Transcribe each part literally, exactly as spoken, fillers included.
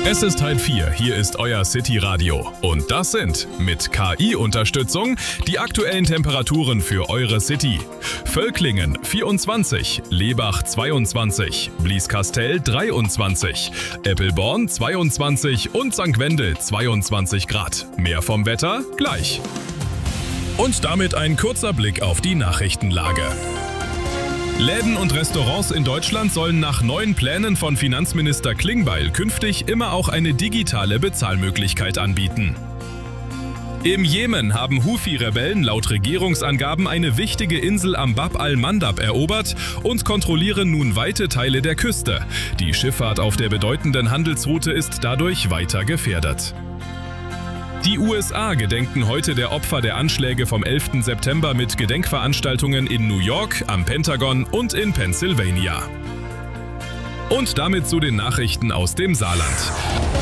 Es ist halb vier, hier ist euer City Radio. Und das sind mit K I-Unterstützung die aktuellen Temperaturen für eure City. Völklingen vierundzwanzig, Lebach zweiundzwanzig, Blieskastel dreiundzwanzig, Eppelborn zweiundzwanzig und Sankt Wendel zweiundzwanzig Grad. Mehr vom Wetter gleich. Und damit ein kurzer Blick auf die Nachrichtenlage. Läden und Restaurants in Deutschland sollen nach neuen Plänen von Finanzminister Klingbeil künftig immer auch eine digitale Bezahlmöglichkeit anbieten. Im Jemen haben Houthi-Rebellen laut Regierungsangaben eine wichtige Insel am Bab al-Mandab erobert und kontrollieren nun weite Teile der Küste. Die Schifffahrt auf der bedeutenden Handelsroute ist dadurch weiter gefährdet. Die U S A gedenken heute der Opfer der Anschläge vom elften September mit Gedenkveranstaltungen in New York, am Pentagon und in Pennsylvania. Und damit zu den Nachrichten aus dem Saarland.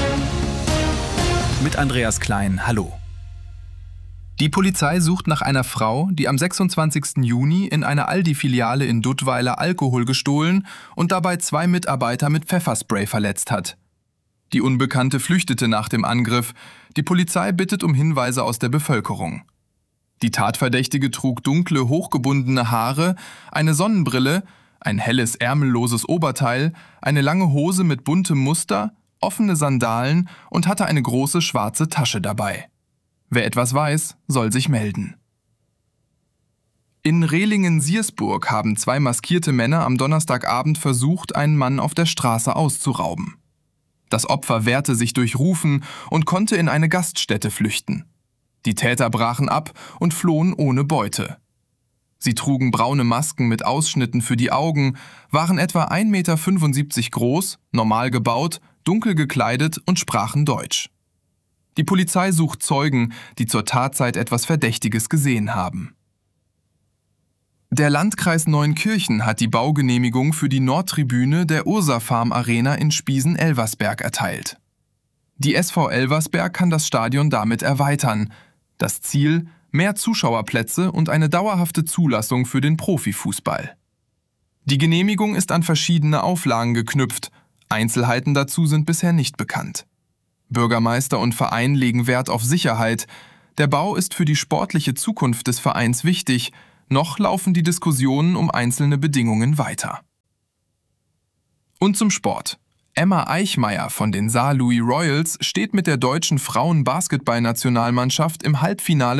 Mit Andreas Klein, hallo. Die Polizei sucht nach einer Frau, die am sechsundzwanzigsten Juni in einer Aldi-Filiale in Duttweiler Alkohol gestohlen und dabei zwei Mitarbeiter mit Pfefferspray verletzt hat. Die Unbekannte flüchtete nach dem Angriff. Die Polizei bittet um Hinweise aus der Bevölkerung. Die Tatverdächtige trug dunkle, hochgebundene Haare, eine Sonnenbrille, ein helles, ärmelloses Oberteil, eine lange Hose mit buntem Muster, offene Sandalen und hatte eine große schwarze Tasche dabei. Wer etwas weiß, soll sich melden. In Rehlingen-Siersburg haben zwei maskierte Männer am Donnerstagabend versucht, einen Mann auf der Straße auszurauben. Das Opfer wehrte sich durch Rufen und konnte in eine Gaststätte flüchten. Die Täter brachen ab und flohen ohne Beute. Sie trugen braune Masken mit Ausschnitten für die Augen, waren etwa ein Meter fünfundsiebzig groß, normal gebaut, dunkel gekleidet und sprachen Deutsch. Die Polizei sucht Zeugen, die zur Tatzeit etwas Verdächtiges gesehen haben. Der Landkreis Neunkirchen hat die Baugenehmigung für die Nordtribüne der Ursa Farm Arena in Spiesen-Elversberg erteilt. Die S V Elversberg kann das Stadion damit erweitern. Das Ziel: mehr Zuschauerplätze und eine dauerhafte Zulassung für den Profifußball. Die Genehmigung ist an verschiedene Auflagen geknüpft. Einzelheiten dazu sind bisher nicht bekannt. Bürgermeister und Verein legen Wert auf Sicherheit. Der Bau ist für die sportliche Zukunft des Vereins wichtig. Noch laufen die Diskussionen um einzelne Bedingungen weiter. Und zum Sport. Emma Eichmeyer von den Saar-Louis Royals steht mit der deutschen Frauen-Basketball-Nationalmannschaft im Halbfinale